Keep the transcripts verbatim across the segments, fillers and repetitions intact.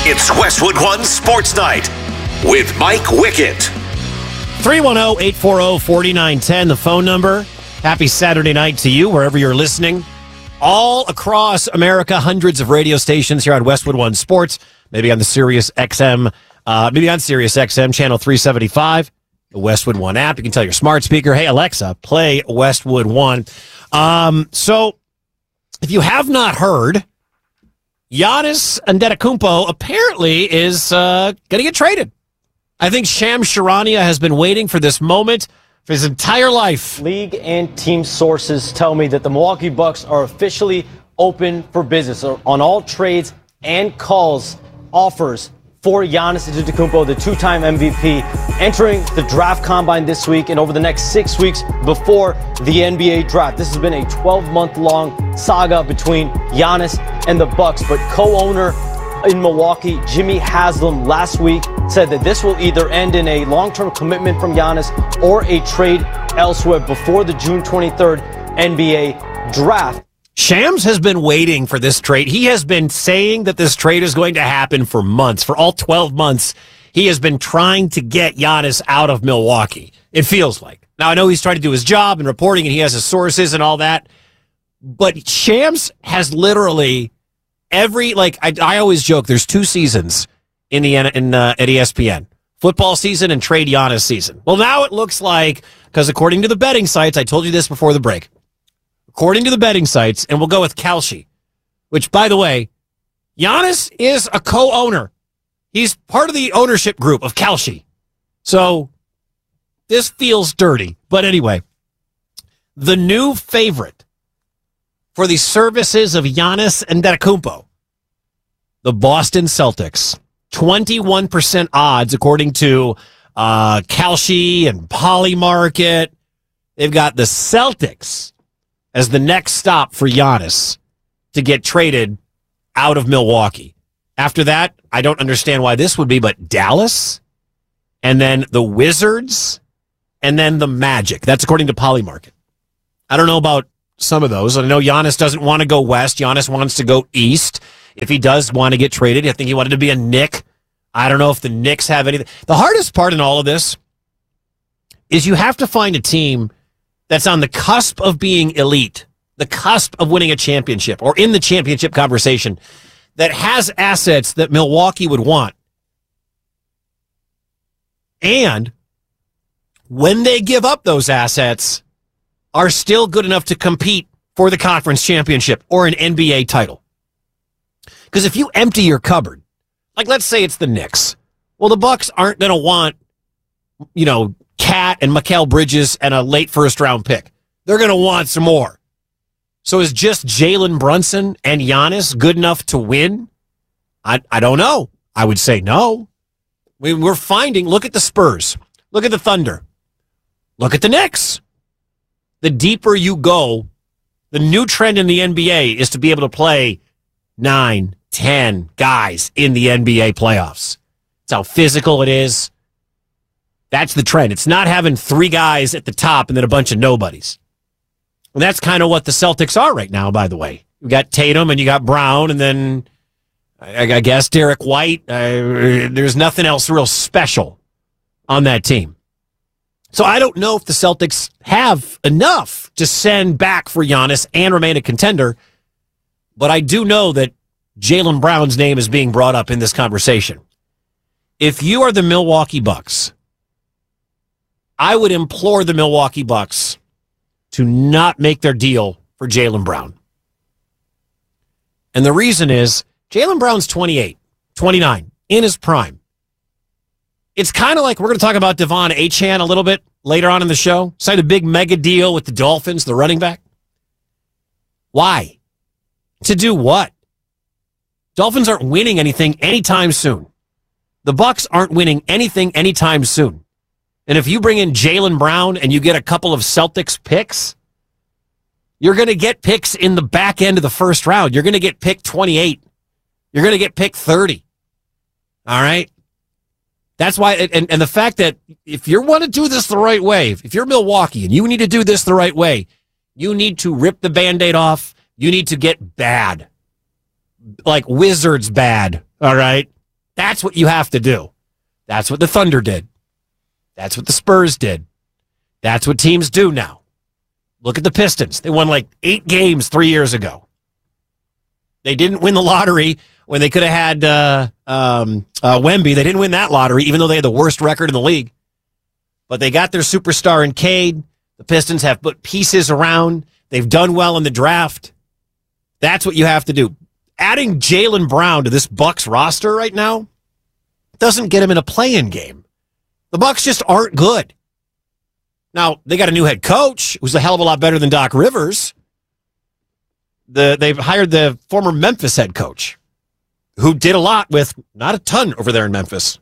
It's Westwood One Sports Night with Mike Wickett. three one zero, eight four zero, four nine one zero, the phone number. Happy Saturday night to you, wherever you're listening. All across America, hundreds of radio stations here on Westwood One Sports, maybe on the Sirius X M, uh, maybe on Sirius X M, channel three seventy-five, the Westwood One app. You can tell your smart speaker, hey, Alexa, play Westwood One. Um, so, if you have not heard, Giannis Antetokounmpo apparently is uh, going to get traded. I think Shams Charania has been waiting for this moment for his entire life. League and team sources tell me that the Milwaukee Bucks are officially open for business on all trades and calls, offers for Giannis Antetokounmpo, the two-time M V P, entering the draft combine this week and over the next six weeks before the N B A draft. This has been a twelve-month-long saga between Giannis and the Bucks, but co-owner in Milwaukee, Jimmy Haslam, last week said that this will either end in a long-term commitment from Giannis or a trade elsewhere before the June twenty-third N B A draft. Shams has been waiting for this trade. He has been saying that this trade is going to happen for months. For all twelve months, he has been trying to get Giannis out of Milwaukee, it feels like. Now, I know he's trying to do his job and reporting, and he has his sources and all that, but Shams has literally every, like, I, I always joke, there's two seasons in the in uh, at E S P N. Football season and trade Giannis season. Well, now it looks like, because according to the betting sites, I told you this before the break, according to the betting sites, and we'll go with Kalshi, which, by the way, Giannis is a co-owner. He's part of the ownership group of Kalshi. So this feels dirty. But anyway, the new favorite for the services of Giannis Antetokounmpo, the Boston Celtics. twenty-one percent odds, according to uh, Kalshi and Polymarket. They've got the Celtics as the next stop for Giannis to get traded out of Milwaukee. After that, I don't understand why this would be, but Dallas, and then the Wizards, and then the Magic. That's according to Polymarket. I don't know about some of those. I know Giannis doesn't want to go west. Giannis wants to go east. If he does want to get traded, I think he wanted to be a Knick. I don't know if the Knicks have anything. The hardest part in all of this is you have to find a team that's on the cusp of being elite, the cusp of winning a championship, or in the championship conversation, that has assets that Milwaukee would want. And when they give up those assets, are still good enough to compete for the conference championship or an N B A title. Because if you empty your cupboard, like let's say it's the Knicks, well, the Bucks aren't going to want, you know, Cat and Mikal Bridges and a late first round pick. They're going to want some more. So is just Jalen Brunson and Giannis good enough to win? I I don't know. I would say no. We, we're finding, look at the Spurs. Look at the Thunder. Look at the Knicks. The deeper you go, the new trend in the N B A is to be able to play nine, ten guys in the N B A playoffs. It's how physical it is. That's the trend. It's not having three guys at the top and then a bunch of nobodies. And that's kind of what the Celtics are right now, by the way. You got Tatum and you got Brown, and then I, I guess Derek White. Uh, there's nothing else real special on that team. So I don't know if the Celtics have enough to send back for Giannis and remain a contender, but I do know that Jaylen Brown's name is being brought up in this conversation. If you are the Milwaukee Bucks, I would implore the Milwaukee Bucks to not make their deal for Jaylen Brown. And the reason is Jaylen Brown's twenty-eight, twenty-nine, in his prime. It's kind of like we're going to talk about Devon Achane a little bit later on in the show. Signed a big mega deal with the Dolphins, the running back. Why? To do what? Dolphins aren't winning anything anytime soon. The Bucks aren't winning anything anytime soon. And if you bring in Jaylen Brown and you get a couple of Celtics picks, you're going to get picks in the back end of the first round. You're going to get pick twenty-eight. You're going to get pick thirty. All right? That's why, and, and the fact that if you want to do this the right way, if you're Milwaukee and you need to do this the right way, you need to rip the Band-Aid off. You need to get bad. Like Wizards bad. All right? That's what you have to do. That's what the Thunder did. That's what the Spurs did. That's what teams do now. Look at the Pistons. They won like eight games three years ago. They didn't win the lottery when they could have had uh, um, uh, Wemby. They didn't win that lottery, even though they had the worst record in the league. But they got their superstar in Cade. The Pistons have put pieces around. They've done well in the draft. That's what you have to do. Adding Jaylen Brown to this Bucks roster right now doesn't get him in a play-in game. The Bucks just aren't good. Now, they got a new head coach who's a hell of a lot better than Doc Rivers. The, they've hired the former Memphis head coach who did a lot with not a ton over there in Memphis.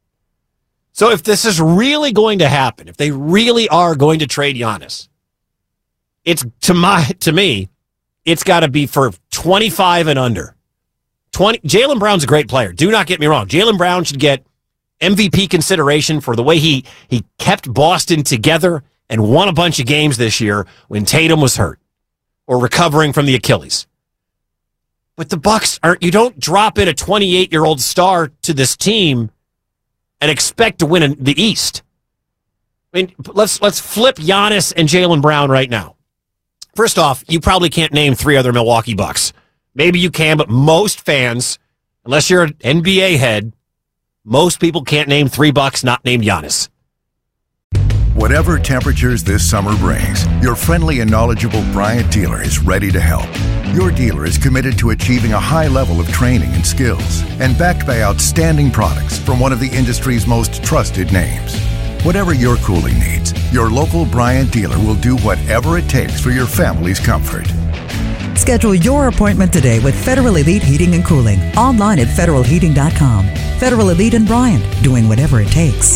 So if this is really going to happen, if they really are going to trade Giannis, it's to my to me, it's got to be for twenty-five and under. twenty Jaylen Brown's a great player. Do not get me wrong. Jaylen Brown should get M V P consideration for the way he he kept Boston together and won a bunch of games this year when Tatum was hurt or recovering from the Achilles. But the Bucks aren't. You don't drop in a twenty-eight-year-old star to this team and expect to win in the East. I mean, let's let's flip Giannis and Jaylen Brown right now. First off, you probably can't name three other Milwaukee Bucks. Maybe you can, but most fans, unless you're an N B A head, most people can't name three Bucks not named Giannis. Whatever temperatures this summer brings, your friendly and knowledgeable Bryant dealer is ready to help. Your dealer is committed to achieving a high level of training and skills and backed by outstanding products from one of the industry's most trusted names. Whatever your cooling needs, your local Bryant dealer will do whatever it takes for your family's comfort. Schedule your appointment today with Federal Elite Heating and Cooling. Online at federal heating dot com. Federal Elite and Bryant, doing whatever it takes.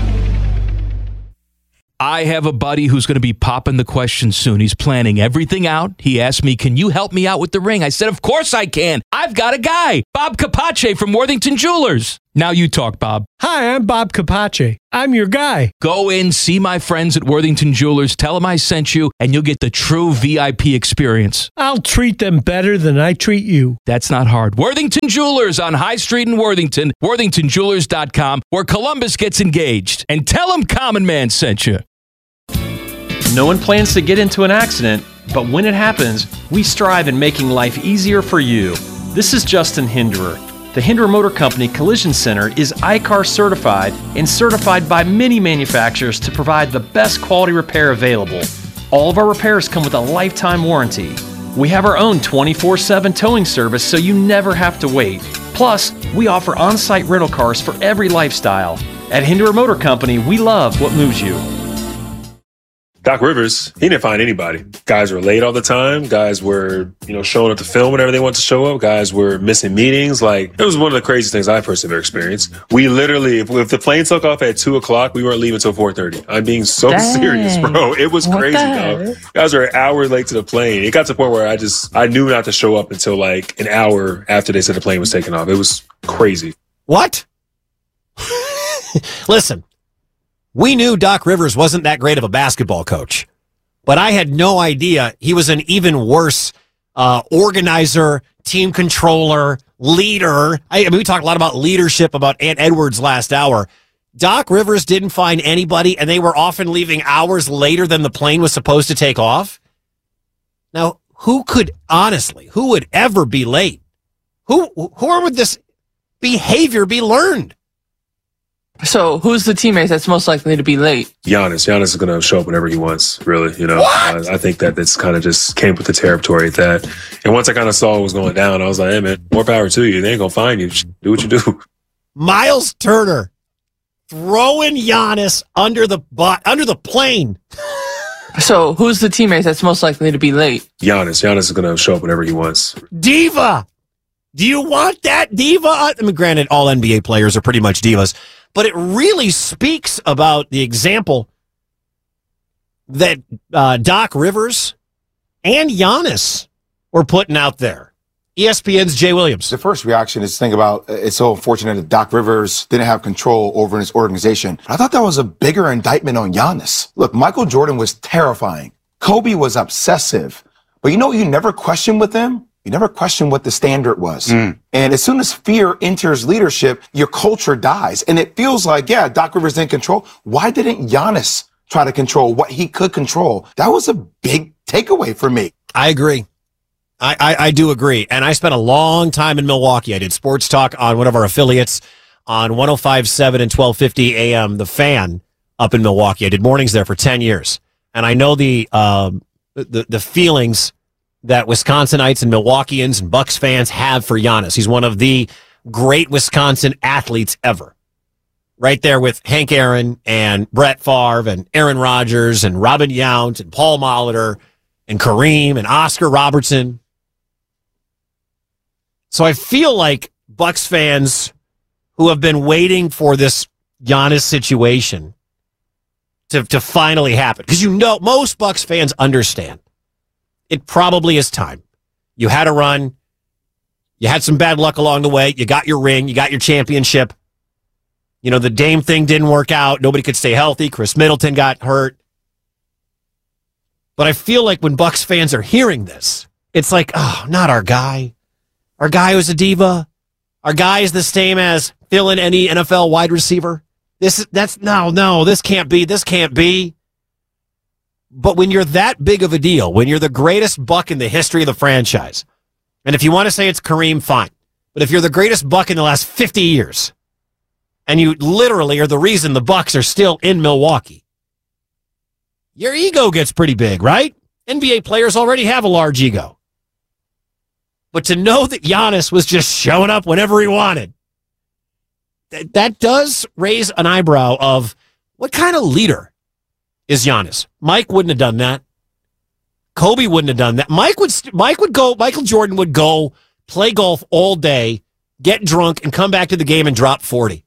I have a buddy who's going to be popping the question soon. He's planning everything out. He asked me, can you help me out with the ring? I said, of course I can. I've got a guy, Bob Capace from Worthington Jewelers. Now you talk, Bob. Hi, I'm Bob Capace. I'm your guy. Go in, see my friends at Worthington Jewelers, tell them I sent you, and you'll get the true V I P experience. I'll treat them better than I treat you. That's not hard. Worthington Jewelers on High Street in Worthington, worthington jewelers dot com, where Columbus gets engaged. And tell them Common Man sent you. No one plans to get into an accident, but when it happens, we strive in making life easier for you. This is Justin Hinderer. The Hinderer Motor Company Collision Center is I C A R certified and certified by many manufacturers to provide the best quality repair available. All of our repairs come with a lifetime warranty. We have our own twenty-four seven towing service so you never have to wait. Plus, we offer on-site rental cars for every lifestyle. At Hinderer Motor Company, we love what moves you. Doc Rivers, he didn't find anybody. Guys were late all the time. Guys were, you know, showing up to film whenever they wanted to show up. Guys were missing meetings. Like, it was one of the craziest things I personally ever experienced. We literally, if, if the plane took off at two o'clock, we weren't leaving until four thirty. I'm being so Dang. serious, bro. It was what crazy, dog. Guys were an hour late to the plane. It got to the point where I just, I knew not to show up until like an hour after they said the plane was taking off. It was crazy. What? Listen. We knew Doc Rivers wasn't that great of a basketball coach, but I had no idea he was an even worse uh, organizer, team controller, leader. I, I mean, we talked a lot about leadership, about Ant Edwards last hour. Doc Rivers didn't find anybody, and they were often leaving hours later than the plane was supposed to take off. Now, who could, honestly, who would ever be late? Who, who would this behavior be learned? So, who's the teammate that's most likely to be late? Giannis. Giannis is going to show up whenever he wants, really. You know, I, I think that this kind of just came with the territory at that. And once I kind of saw what was going down, I was like, hey, man, more power to you. They ain't going to find you. Do what you do. Miles Turner throwing Giannis under the butt, under the plane. So, who's the teammate that's most likely to be late? Giannis. Giannis is going to show up whenever he wants. Diva. Do you want that diva? I mean, granted, all N B A players are pretty much divas. But it really speaks about the example that uh, Doc Rivers and Giannis were putting out there. E S P N's Jay Williams. The first reaction is to think about it's so unfortunate that Doc Rivers didn't have control over his organization. I thought that was a bigger indictment on Giannis. Look, Michael Jordan was terrifying. Kobe was obsessive. But you know what you never question with him? you never question what the standard was. Mm. And as soon as fear enters leadership, your culture dies. And it feels like, yeah, Doc Rivers didn't control. Why didn't Giannis try to control what he could control? That was a big takeaway for me. I agree. I, I, I do agree. And I spent a long time in Milwaukee. I did sports talk on one of our affiliates on one oh five point seven and twelve fifty A M, The Fan, up in Milwaukee. I did mornings there for ten years. And I know the um, the, the feelings that Wisconsinites and Milwaukeeans and Bucks fans have for Giannis. He's one of the great Wisconsin athletes ever. Right there with Hank Aaron and Brett Favre and Aaron Rodgers and Robin Yount and Paul Molitor and Kareem and Oscar Robertson. So I feel like Bucks fans who have been waiting for this Giannis situation to, to finally happen, because you know most Bucks fans understand it probably is time. You had a run. You had some bad luck along the way. You got your ring. You got your championship. You know, the Dame thing didn't work out. Nobody could stay healthy. Chris Middleton got hurt. But I feel like when Bucks fans are hearing this, it's like, oh, not our guy. Our guy was a diva. Our guy is the same as filling any N F L wide receiver. This that's no, no, this can't be. This can't be. But when you're that big of a deal, when you're the greatest Buck in the history of the franchise, and if you want to say it's Kareem, fine. But if you're the greatest Buck in the last fifty years, and you literally are the reason the Bucks are still in Milwaukee, your ego gets pretty big, right? N B A players already have a large ego. But to know that Giannis was just showing up whenever he wanted, that, that does raise an eyebrow of what kind of leader is Giannis. Mike wouldn't have done that. Kobe wouldn't have done that. Mike would Mike would go, Michael Jordan would go play golf all day, get drunk, and come back to the game and drop forty.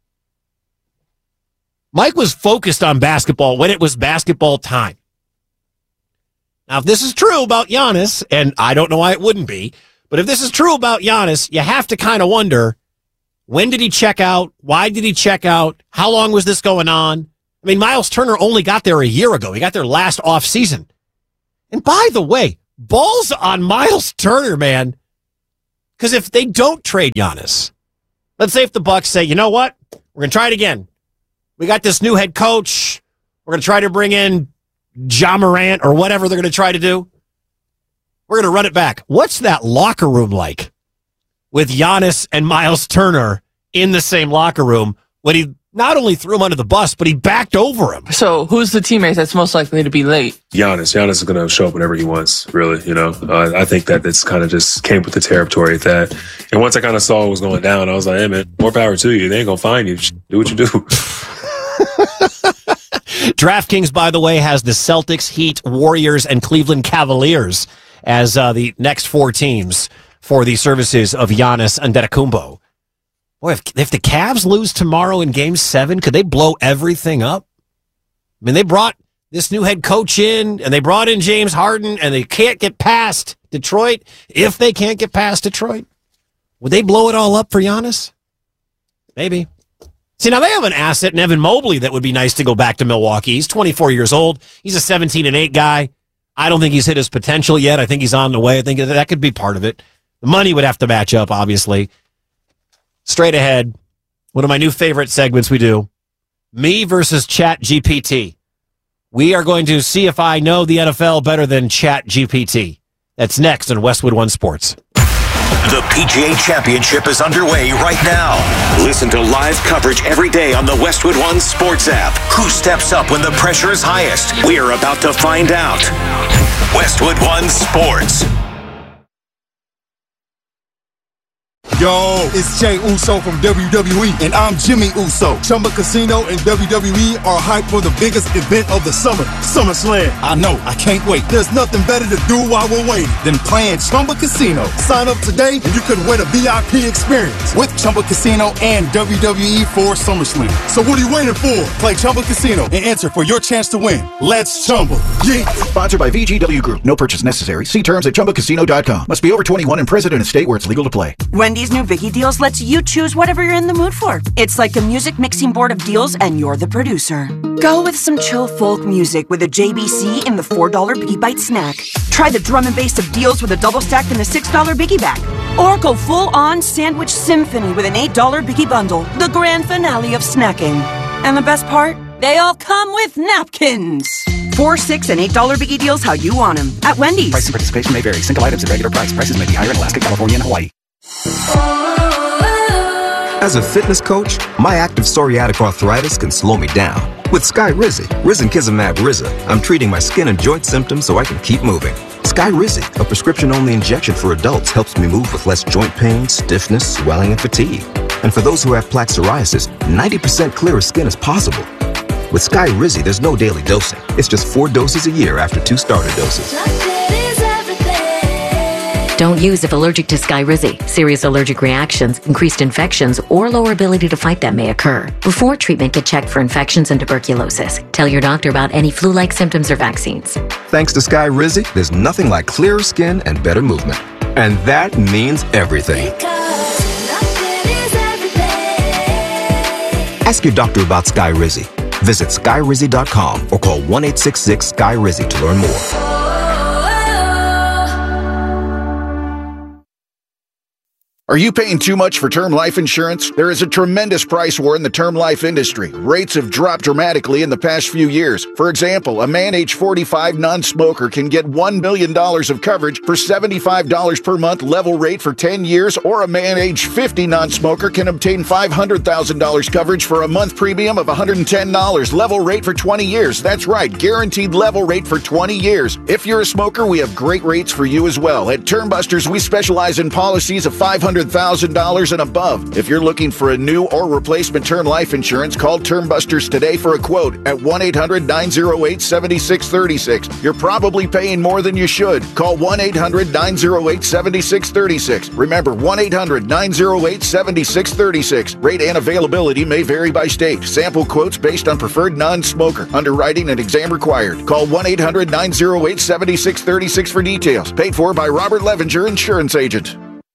Mike was focused on basketball when it was basketball time. Now, if this is true about Giannis, and I don't know why it wouldn't be, but if this is true about Giannis, you have to kind of wonder, when did he check out? Why did he check out? How long was this going on? I mean, Miles Turner only got there a year ago. He got there last offseason. And by the way, balls on Miles Turner, man. Because if they don't trade Giannis, let's say if the Bucks say, you know what? We're going to try it again. We got this new head coach. We're going to try to bring in Ja Morant or whatever they're going to try to do. We're going to run it back. What's that locker room like with Giannis and Miles Turner in the same locker room when he not only threw him under the bus, but he backed over him? So who's the teammate that's most likely to be late? Giannis. Giannis is going to show up whenever he wants, really, you know. Uh, I think that it's kind of just came with the territory at that. And once I kind of saw what was going down, I was like, hey, man, more power to you. They ain't going to find you. Just do what you do. DraftKings, by the way, has the Celtics, Heat, Warriors, and Cleveland Cavaliers as uh, the next four teams for the services of Giannis Antetokounmpo. Boy, if, if the Cavs lose tomorrow in Game seven, could they blow everything up? I mean, they brought this new head coach in, and they brought in James Harden, and they can't get past Detroit. If they can't get past Detroit, would they blow it all up for Giannis? Maybe. See, now they have an asset in Evan Mobley that would be nice to go back to Milwaukee. He's twenty-four years old. He's a seventeen and eight guy. I don't think he's hit his potential yet. I think he's on the way. I think that could be part of it. The money would have to match up, obviously. Straight ahead, one of my new favorite segments we do, me versus Chat G P T. We are going to see if I know the N F L better than Chat G P T. That's next on Westwood One Sports. The P G A Championship is underway right now. Listen to live coverage every day on the Westwood One Sports app. Who steps up when the pressure is highest? We're about to find out. Westwood One Sports. Yo, it's Jey Uso from W W E, and I'm Jimmy Uso. Chumba Casino and W W E are hyped for the biggest event of the summer, SummerSlam. I know, I can't wait. There's nothing better to do while we're waiting than playing Chumba Casino. Sign up today, and you could win a V I P experience with Chumba Casino and W W E for SummerSlam. So what are you waiting for? Play Chumba Casino and enter for your chance to win. Let's Chumba. Yeah. Sponsored by V G W Group. No purchase necessary. See terms at Chumba Casino dot com. Must be over twenty-one and present in a state where it's legal to play. Wendy Wendy's new Biggie Deals lets you choose whatever you're in the mood for. It's like a music mixing board of deals, and you're the producer. Go with some chill folk music with a J B C in the four dollar Biggie Bite snack. Try the drum and bass of deals with a double stack in the six dollar Biggie Bag. Or go full-on sandwich symphony with an eight dollar Biggie Bundle, the grand finale of snacking. And the best part? They all come with napkins. Four, six, and eight dollar Biggie Deals how you want them at Wendy's. Price and participation may vary. Single items at regular price. Prices may be higher in Alaska, California, and Hawaii. As a fitness coach, my active psoriatic arthritis can slow me down. With Skyrizi, Risankizumab Riza, I'm treating my skin and joint symptoms so I can keep moving. Skyrizi, a prescription-only injection for adults, helps me move with less joint pain, stiffness, swelling, and fatigue. And for those who have plaque psoriasis, ninety percent clearer skin is possible. With Skyrizi, there's no daily dosing. It's just four doses a year after two starter doses. Don't use if allergic to Skyrizi. Serious allergic reactions, increased infections, or lower ability to fight them may occur. Before treatment, get checked for infections and tuberculosis. Tell your doctor about any flu-like symptoms or vaccines. Thanks to Skyrizi, there's nothing like clearer skin and better movement. And that means everything. Ask your doctor about Skyrizi. Visit Skyrizi dot com or call one eight six six Sky Rizi to learn more. Are you paying too much for term life insurance? There is a tremendous price war in the term life industry. Rates have dropped dramatically in the past few years. For example, a man age forty-five non-smoker can get one million dollars of coverage for seventy-five dollars per month level rate for ten years, or a man age fifty non-smoker can obtain five hundred thousand dollars coverage for a month premium of one hundred ten dollars level rate for twenty years. That's right, guaranteed level rate for twenty years. If you're a smoker, we have great rates for you as well. At Term Busters, we specialize in policies of five hundred thousand dollars and above. If you're looking for a new or replacement term life insurance, call Term Busters today for a quote at one eight hundred nine oh eight seven six three six. You're probably paying more than you should. Call one eight hundred nine oh eight seven six three six. Remember, one eight hundred nine oh eight seven six three six. Rate and availability may vary by state. Sample quotes based on preferred non-smoker. Underwriting and exam required. Call one eight hundred nine oh eight seven six three six for details. Paid for by Robert Levinger, Insurance Agent.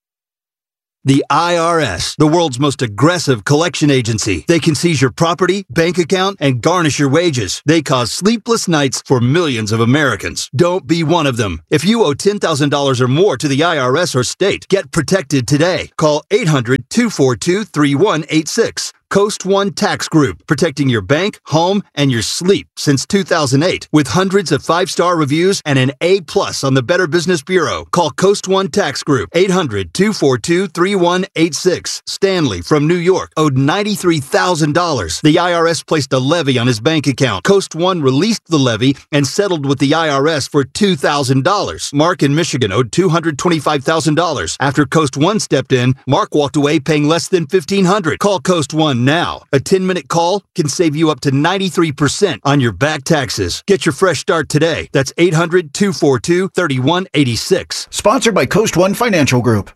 The I R S, the world's most aggressive collection agency. They can seize your property, bank account, and garnish your wages. They cause sleepless nights for millions of Americans. Don't be one of them. If you owe ten thousand dollars or more to the I R S or state, get protected today. Call eight hundred two four two three one eight six. Coast One Tax Group, protecting your bank, home, and your sleep since two thousand eight. With hundreds of five-star reviews and an A plus on the Better Business Bureau. Call Coast One Tax Group, eight hundred two four two three one eight six. Stanley from New York owed ninety-three thousand dollars. The I R S placed a levy on his bank account. Coast One released the levy and settled with the I R S for two thousand dollars. Mark in Michigan owed two hundred twenty-five thousand dollars. After Coast One stepped in, Mark walked away paying less than fifteen hundred dollars. Call Coast One now. A ten-minute call can save you up to ninety-three percent on your back taxes. Get your fresh start today. That's eight hundred two four two three one eight six. Sponsored by Coast One Financial Group.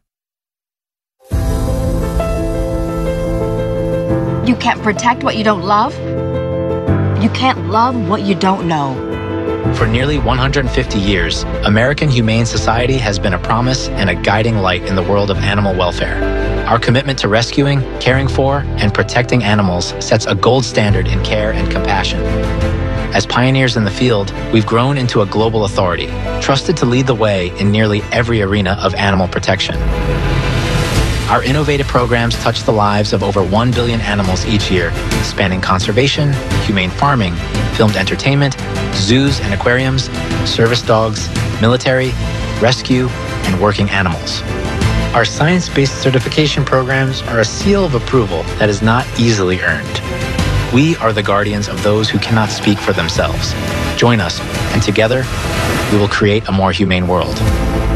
You can't protect what you don't love. You can't love what you don't know. For nearly one hundred fifty years, American Humane Society has been a promise and a guiding light in the world of animal welfare. Our commitment to rescuing, caring for, and protecting animals sets a gold standard in care and compassion. As pioneers in the field, we've grown into a global authority, trusted to lead the way in nearly every arena of animal protection. Our innovative programs touch the lives of over one billion animals each year, spanning conservation, humane farming, filmed entertainment, zoos and aquariums, service dogs, military, rescue, and working animals. Our science-based certification programs are a seal of approval that is not easily earned. We are the guardians of those who cannot speak for themselves. Join us, and together, we will create a more humane world.